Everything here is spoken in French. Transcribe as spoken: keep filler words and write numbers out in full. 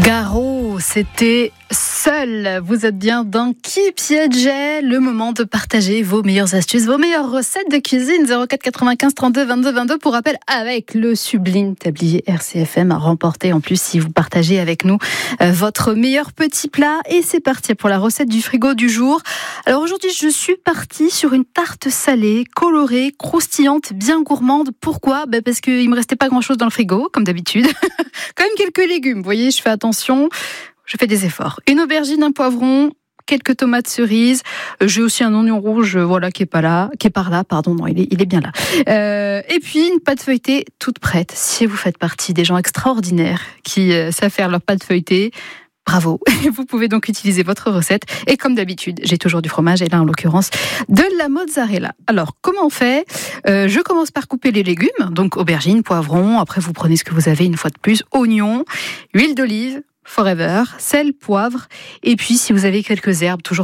Garo, c'était Seul. Vous êtes bien dans Qui piégeait, le moment de partager vos meilleures astuces, vos meilleures recettes de cuisine. zéro quatre quatre-vingt-quinze trente-deux vingt-deux vingt-deux pour rappel, avec le sublime tablier R C F M à remporter en plus si vous partagez avec nous euh, votre meilleur petit plat. Et c'est parti pour la recette du frigo du jour. Alors aujourd'hui, je suis partie sur une tarte salée, colorée, croustillante, bien gourmande. Pourquoi ? Ben parce qu'il me restait pas grand chose dans le frigo, comme d'habitude. Quand même quelques légumes, vous voyez, je fais attention. Je fais des efforts. Une aubergine, un poivron, quelques tomates cerises. J'ai aussi un oignon rouge, voilà, qui est pas là, qui est par là, pardon, non, il est, il est bien là. Euh, et puis une pâte feuilletée toute prête. Si vous faites partie des gens extraordinaires qui euh, savent faire leur pâte feuilletée, bravo. Vous pouvez donc utiliser votre recette. Et comme d'habitude, j'ai toujours du fromage et là, en l'occurrence, de la mozzarella. Alors, comment on fait ? euh, Je commence par couper les légumes, donc aubergine, poivron. Après, vous prenez ce que vous avez une fois de plus, oignon, huile d'olive, forever, sel, poivre, et puis si vous avez quelques herbes, toujours